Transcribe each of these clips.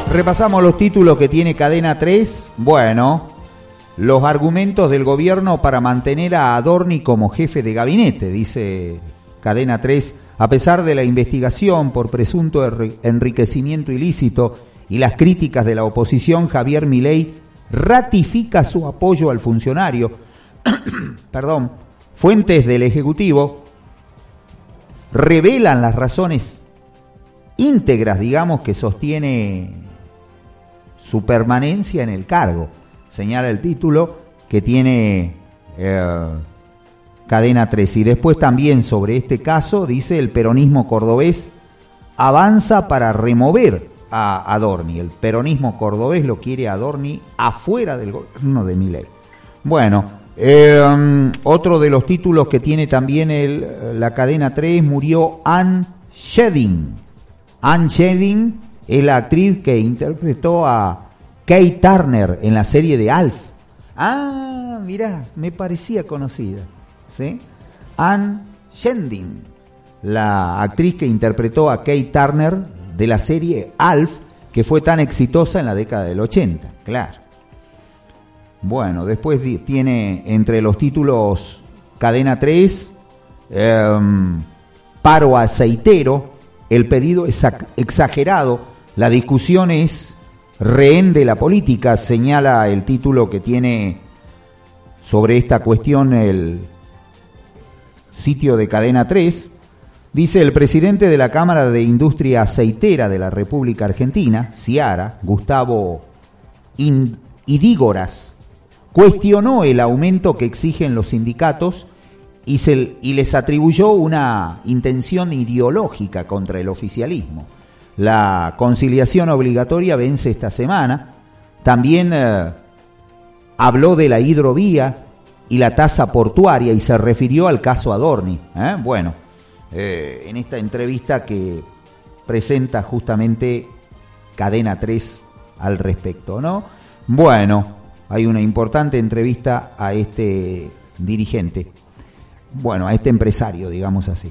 Repasamos los títulos que tiene Cadena 3. Bueno, los argumentos del gobierno para mantener a Adorni como jefe de gabinete, dice Cadena 3. A pesar de la investigación por presunto enriquecimiento ilícito y las críticas de la oposición, Javier Milei ratifica su apoyo al funcionario. Perdón. Fuentes del Ejecutivo revelan las razones íntegras, digamos, que sostiene su permanencia en el cargo. Señala el título que tiene Cadena 3. Y después también sobre este caso dice: el peronismo cordobés avanza para remover a Adorni. El peronismo cordobés lo quiere a Adorni afuera del gobierno de Milei. Bueno, otro de los títulos que tiene también la Cadena 3: murió Ann Shedding. Ann Shedding es la actriz que interpretó a Kate Turner en la serie de Alf. Ah, mirá, me parecía conocida, ¿sí? Ann Shedding, la actriz que interpretó a Kate Turner de la serie Alf, que fue tan exitosa en la década del 80, claro. Bueno, después tiene entre los títulos Cadena 3, paro aceitero, el pedido es exagerado, la discusión es rehén de la política, señala el título que tiene sobre esta cuestión el sitio de Cadena 3. Dice: el presidente de la Cámara de Industria Aceitera de la República Argentina, Ciara, Gustavo Idígoras, cuestionó el aumento que exigen los sindicatos y les atribuyó una intención ideológica contra el oficialismo. La conciliación obligatoria vence esta semana. También habló de la hidrovía y la tasa portuaria y se refirió al caso Adorni. Bueno, en esta entrevista que presenta justamente Cadena 3 al respecto, ¿no? Bueno, hay una importante entrevista a este dirigente, bueno, a este empresario, digamos así.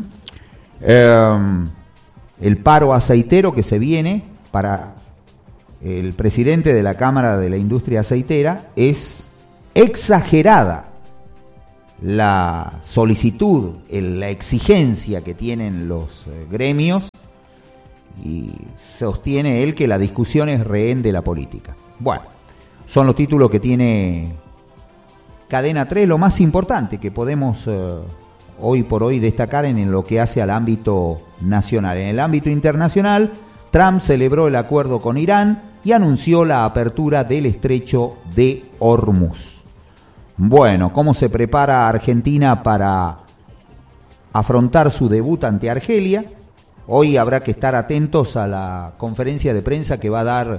El paro aceitero que se viene para el presidente de la Cámara de la Industria Aceitera: es exagerada la solicitud, la exigencia que tienen los gremios, y sostiene él que la discusión es rehén de la política. Bueno, son los títulos que tiene Cadena 3, lo más importante que podemos hoy por hoy destacar en lo que hace al ámbito nacional. En el ámbito internacional, Trump celebró el acuerdo con Irán y anunció la apertura del estrecho de Hormuz. Bueno, ¿cómo se prepara Argentina para afrontar su debut ante Argelia? Hoy habrá que estar atentos a la conferencia de prensa que va a dar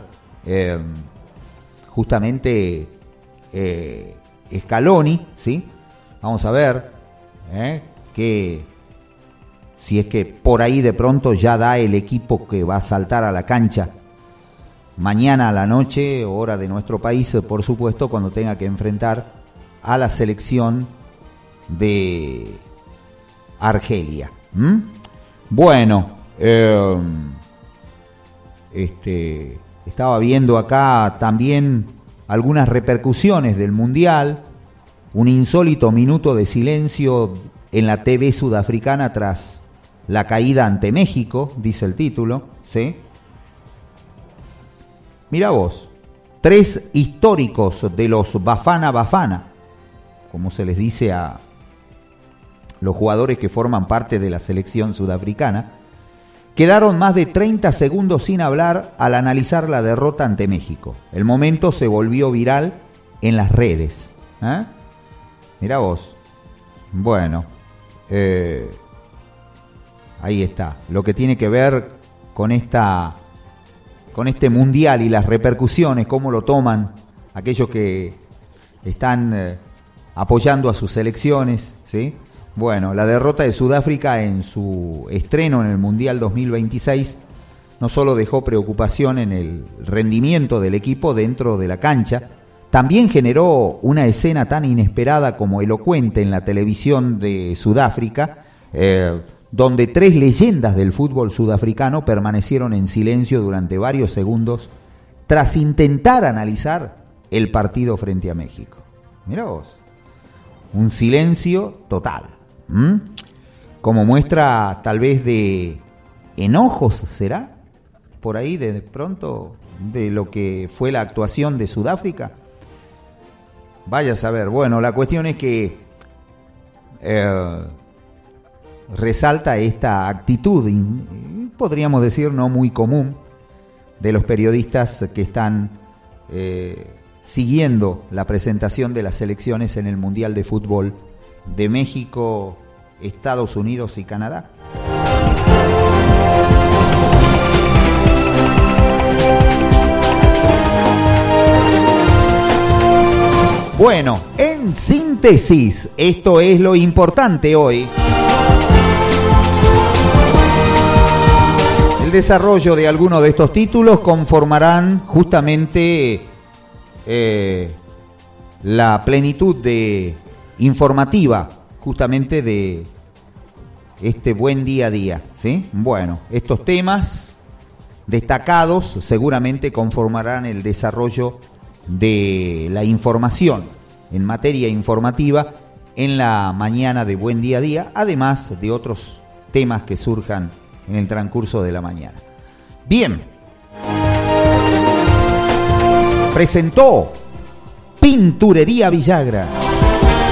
justamente Scaloni, ¿sí? Vamos a ver que si es que por ahí de pronto ya da el equipo que va a saltar a la cancha mañana a la noche, hora de nuestro país, por supuesto, cuando tenga que enfrentar a la selección de Argelia. Bueno, estaba viendo acá también algunas repercusiones del Mundial, un insólito minuto de silencio en la TV sudafricana tras la caída ante México, dice el título, ¿sí? Mira vos, 3 históricos de los Bafana Bafana, como se les dice a los jugadores que forman parte de la selección sudafricana, quedaron más de 30 segundos sin hablar al analizar la derrota ante México. El momento se volvió viral en las redes. Mirá vos. Bueno, ahí está. Lo que tiene que ver con este mundial y las repercusiones, cómo lo toman aquellos que están apoyando a sus selecciones, ¿sí? Bueno, la derrota de Sudáfrica en su estreno en el Mundial 2026 no solo dejó preocupación en el rendimiento del equipo dentro de la cancha, también generó una escena tan inesperada como elocuente en la televisión de Sudáfrica, donde 3 leyendas del fútbol sudafricano permanecieron en silencio durante varios segundos tras intentar analizar el partido frente a México. Mirá vos, un silencio total, como muestra tal vez de enojos, ¿será? Por ahí de pronto de lo que fue la actuación de Sudáfrica. Vaya a saber. Bueno, la cuestión es que resalta esta actitud, podríamos decir no muy común, de los periodistas que están siguiendo la presentación de las selecciones en el Mundial de Fútbol de México, Estados Unidos y Canadá. Bueno, en síntesis, esto es lo importante hoy. El desarrollo de algunos de estos títulos conformarán justamente la plenitud de informativa, justamente de este buen día a día, ¿sí? Bueno, estos temas destacados seguramente conformarán el desarrollo de la información en materia informativa en la mañana de Buen Día a Día, además de otros temas que surjan en el transcurso de la mañana. Bien, presentó Pinturería Villagra.